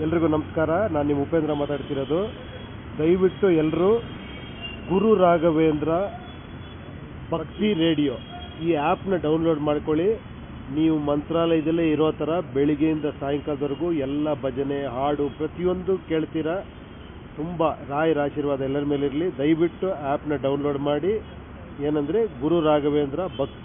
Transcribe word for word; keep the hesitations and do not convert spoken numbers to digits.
ಎಲ್ರಿಗೂ ನಮಸ್ಕಾರ. ನಾನು ನಿಮ್ಮ ಉಪೇಂದ್ರ ಮಾತಾಡ್ತಿರೋದು. ದಯವಿಟ್ಟು ಎಲ್ಲರೂ ಗುರು ರಾಘವೇಂದ್ರ ಭಕ್ತಿ ರೇಡಿಯೋ ಈ ಆ್ಯಪ್ನ ಡೌನ್ಲೋಡ್ ಮಾಡ್ಕೊಳ್ಳಿ. ನೀವು ಮಂತ್ರಾಲಯದಲ್ಲೇ ಇರೋ ಥರ ಬೆಳಿಗ್ಗೆಯಿಂದ ಸಾಯಂಕಾಲದವರೆಗೂ ಎಲ್ಲ ಭಜನೆ ಹಾಡು ಪ್ರತಿಯೊಂದು ಕೇಳ್ತೀರಾ. ತುಂಬ ರಾಯರ ಆಶೀರ್ವಾದ ಎಲ್ಲರ ಮೇಲಿರಲಿ. ದಯವಿಟ್ಟು ಆ್ಯಪ್ನ ಡೌನ್ಲೋಡ್ ಮಾಡಿ. ಏನಂದರೆ ಗುರು ರಾಘವೇಂದ್ರ ಭಕ್ತಿ